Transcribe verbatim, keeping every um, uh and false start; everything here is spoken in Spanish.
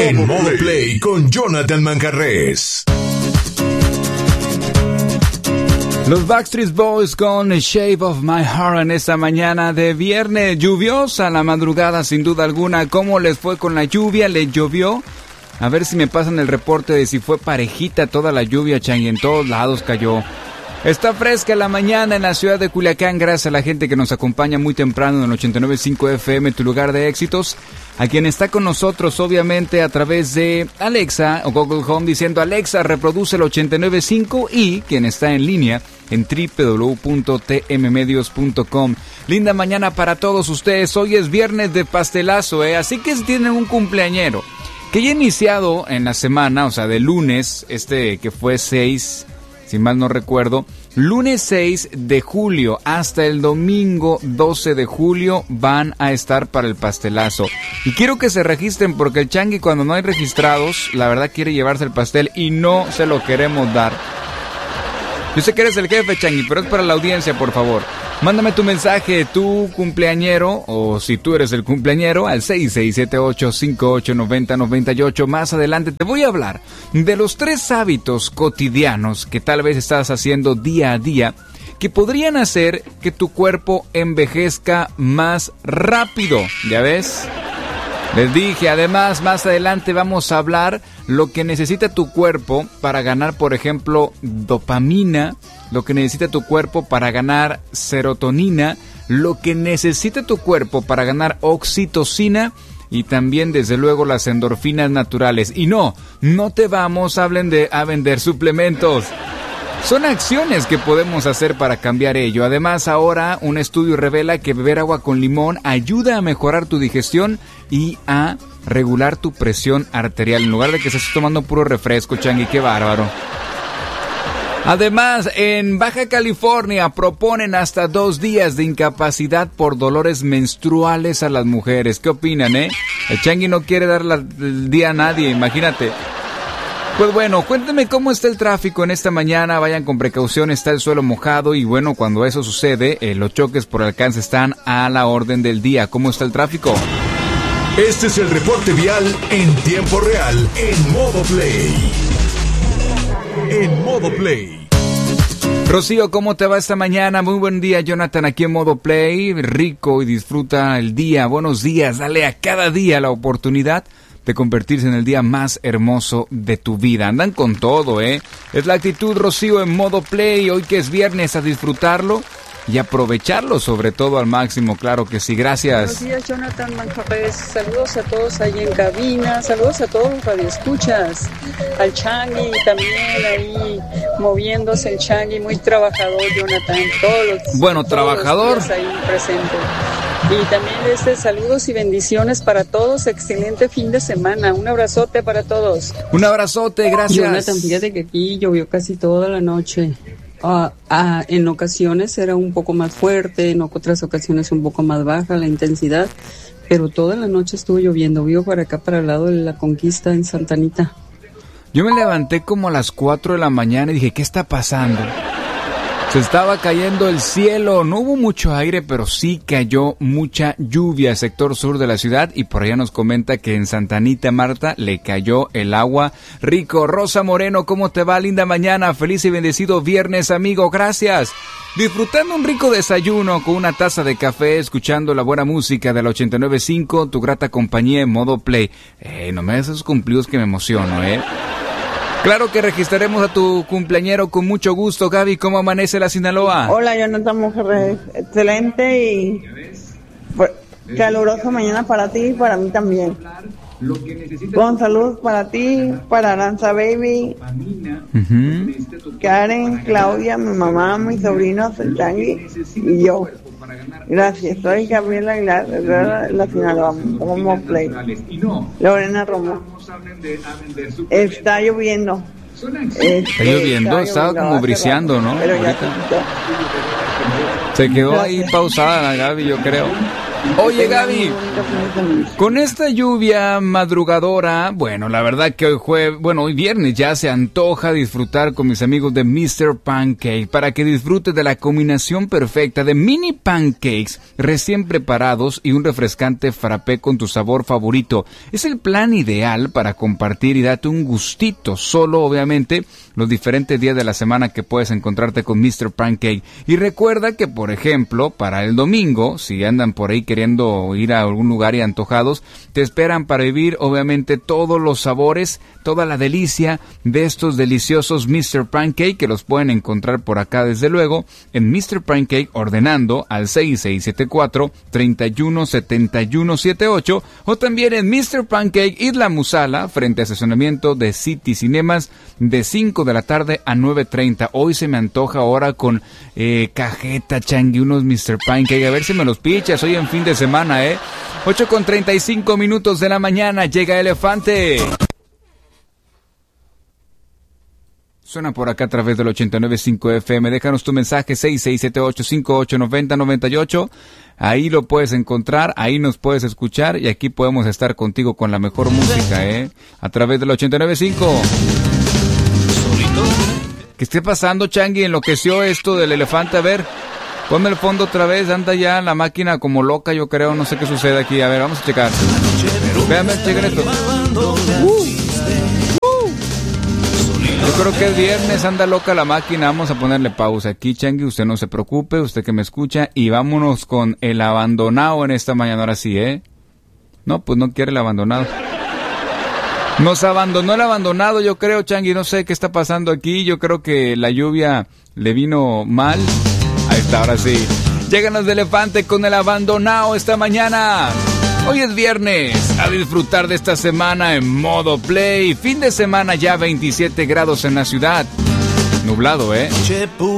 En Modo Play con Jonathan Manjarrés. Los Backstreet Boys con Shape of My Heart en esta mañana de viernes. Lluviosa la madrugada, sin duda alguna. ¿Cómo les fue con la lluvia? ¿Les llovió? A ver si me pasan el reporte de si fue parejita toda la lluvia, Changi. En todos lados cayó. Está fresca la mañana en la ciudad de Culiacán, gracias a la gente que nos acompaña muy temprano en el ochenta y nueve punto cinco F M, tu lugar de éxitos. A quien está con nosotros, obviamente, a través de Alexa o Google Home, diciendo Alexa, reproduce el ochenta y nueve punto cinco, y quien está en línea en doble u doble u doble u punto t m medios punto com. Linda mañana para todos ustedes. Hoy es viernes de pastelazo, ¿eh? Así que si tienen un cumpleañero que ya ha iniciado en la semana, o sea, de lunes, este que fue seis... si mal no recuerdo, lunes seis de julio hasta el domingo doce de julio van a estar para el pastelazo. Y quiero que se registren porque el Changi, cuando no hay registrados, la verdad quiere llevarse el pastel y no se lo queremos dar. Yo sé que eres el jefe, Changi, pero es para la audiencia, por favor. Mándame tu mensaje, tu cumpleañero, o si tú eres el cumpleañero, al seis seis siete ocho cinco ocho nueve cero nueve ocho. Más adelante te voy a hablar de los tres hábitos cotidianos que tal vez estás haciendo día a día que podrían hacer que tu cuerpo envejezca más rápido. ¿Ya ves? Les dije, además, más adelante vamos a hablar lo que necesita tu cuerpo para ganar, por ejemplo, dopamina, lo que necesita tu cuerpo para ganar serotonina, lo que necesita tu cuerpo para ganar oxitocina y también, desde luego, las endorfinas naturales. Y no, no te vamos a, de, a vender suplementos. Son acciones que podemos hacer para cambiar ello. Además, ahora un estudio revela que beber agua con limón ayuda a mejorar tu digestión y a regular tu presión arterial, en lugar de que estés tomando puro refresco, Changi. ¡Qué bárbaro! Además, en Baja California proponen hasta dos días de incapacidad por dolores menstruales a las mujeres. ¿Qué opinan, eh? El Changi no quiere dar la, el día a nadie, imagínate. Pues bueno, cuéntenme cómo está el tráfico en esta mañana. Vayan con precaución, está el suelo mojado y bueno, cuando eso sucede, eh, los choques por alcance están a la orden del día. ¿Cómo está el tráfico? Este es el reporte vial en tiempo real, en Modo Play. En Modo Play. Rocío, ¿cómo te va esta mañana? Muy buen día, Jonathan, aquí en Modo Play. Rico y disfruta el día. Buenos días, dale a cada día la oportunidad de convertirse en el día más hermoso de tu vida. Andan con todo, ¿eh? Es la actitud, Rocío, en Modo Play. Hoy que es viernes, a disfrutarlo y aprovecharlo sobre todo al máximo, claro que sí. Gracias. Buenos días, Jonathan Manjarrés. Saludos a todos ahí en cabina, saludos a todos los radioescuchas, al Changi también ahí moviéndose, el Changi, muy trabajador, Jonathan, todos los, bueno, todos trabajador los días ahí presente. Y también este, saludos y bendiciones para todos, excelente fin de semana, un abrazote para todos. Un abrazote, gracias. Jonathan, fíjate que aquí llovió casi toda la noche. Uh, uh, en ocasiones era un poco más fuerte, en otras ocasiones un poco más baja la intensidad, pero toda la noche estuvo lloviendo. Vivo para acá, para el lado de la Conquista, en Santa Anita. Yo me levanté como a las cuatro de la mañana y dije, ¿qué está pasando? Se estaba cayendo el cielo, no hubo mucho aire, pero sí cayó mucha lluvia, sector sur de la ciudad, y por allá nos comenta que en Santa Anita, Marta, le cayó el agua rico. Rosa Moreno, ¿cómo te va? Linda mañana, feliz y bendecido viernes, amigo, gracias. Disfrutando un rico desayuno con una taza de café, escuchando la buena música de la ochenta y nueve punto cinco, tu grata compañía en Modo Play. Eh, no me hagas esos cumplidos que me emociono, ¿eh? Claro que registraremos a tu cumpleañero con mucho gusto. Gaby, ¿cómo amanece la Sinaloa? Hola, Jonathan Mujer, excelente y calurosa mañana para ti y para mí también. Con salud para ti, para Aranza Baby, uh-huh. Karen, Claudia, mi mamá, mis sobrinos, el Changi y yo. Gracias, soy Gabriela Aguilar, de la Sinaloa, como Play. Lorena Romo. Está lloviendo. Está lloviendo, estaba como briseando, ¿no? Pero ya se quedó ahí pausada la Gaby, yo creo. Oye, Gaby, con esta lluvia madrugadora, bueno, la verdad que hoy jueves, bueno, hoy viernes ya se antoja disfrutar con mis amigos de mister Pancake para que disfrutes de la combinación perfecta de mini pancakes recién preparados y un refrescante frappé con tu sabor favorito. Es el plan ideal para compartir y darte un gustito, solo obviamente los diferentes días de la semana que puedes encontrarte con mister Pancake. Y recuerda que, por ejemplo, para el domingo, si andan por ahí queriendo ir a algún lugar y antojados, te esperan para vivir obviamente todos los sabores, toda la delicia de estos deliciosos mister Pancake, que los pueden encontrar por acá desde luego en mister Pancake ordenando al seis seis siete cuatro, tres uno siete uno siete ocho o también en mister Pancake Isla Musala frente a estacionamiento de City Cinemas de cinco de la tarde a nueve treinta. Hoy se me antoja ahora con eh, cajeta, Changi, unos mister Pancake, a ver si me los pichas hoy en fin de semana, ¿eh? ocho con treinta y cinco minutos de la mañana, llega Elefante. Suena por acá a través del ochenta y nueve punto cinco F M. Déjanos tu mensaje seis seis siete ocho, cinco ocho nueve cero nueve ocho. Ahí lo puedes encontrar, ahí nos puedes escuchar y aquí podemos estar contigo con la mejor música, ¿eh? A través del ochenta y nueve punto cinco. ¿Qué esté pasando, Changi? Enloqueció esto del elefante. A ver, ponme el fondo otra vez. Anda ya la máquina como loca, yo creo. No sé qué sucede aquí. A ver, vamos a checar. Véanme, chequen esto. Uh. Yo creo que es viernes, anda loca la máquina. Vamos a ponerle pausa aquí, Changi. Usted no se preocupe, usted que me escucha. Y vámonos con el abandonado en esta mañana. Ahora sí, ¿eh? No, pues no quiere el abandonado. Nos abandonó el abandonado, yo creo, Changi. No sé qué está pasando aquí. Yo creo que la lluvia le vino mal. Ahí está, ahora sí. Llegan los de Elefante con el abandonado esta mañana. Hoy es viernes, a disfrutar de esta semana en modo play. Fin de semana ya veintisiete grados en la ciudad. Nublado, ¿eh?